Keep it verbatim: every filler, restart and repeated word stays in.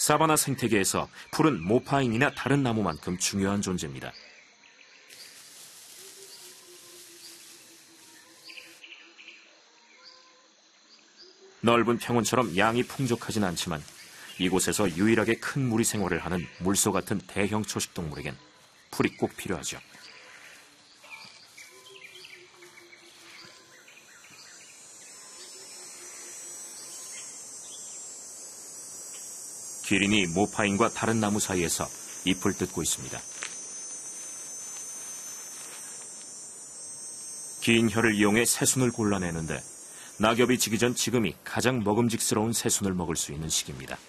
사바나 생태계에서 풀은 모파인이나 다른 나무만큼 중요한 존재입니다. 넓은 평원처럼 양이 풍족하진 않지만 이곳에서 유일하게 큰 무리 생활을 하는 물소 같은 대형 초식동물에겐 풀이 꼭 필요하죠. 기린이 모파인과 다른 나무 사이에서 잎을 뜯고 있습니다. 긴 혀를 이용해 새순을 골라내는데 낙엽이 지기 전 지금이 가장 먹음직스러운 새순을 먹을 수 있는 시기입니다.